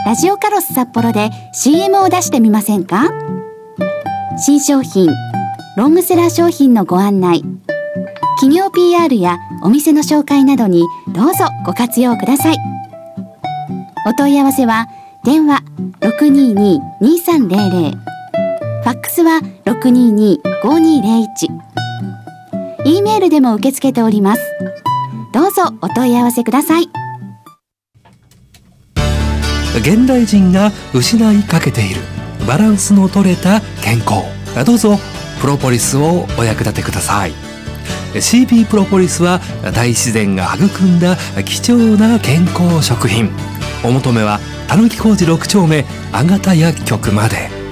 ラジオカロス札幌で CM を出してみませんか？新商品、ロングセラー商品のご案内、企業 PR やお店の紹介などにどうぞご活用ください。お問い合わせは電話 622-2300、ファックスは 622-5201、E メールでも受け付けております。どうぞお問い合わせください。 現代人が失いかけているバランスの取れた健康、どうぞプロポリスをお役立てください。 CB プロポリスは大自然が育んだ貴重な健康食品。お求めはたぬき工事6丁目あがた薬局まで。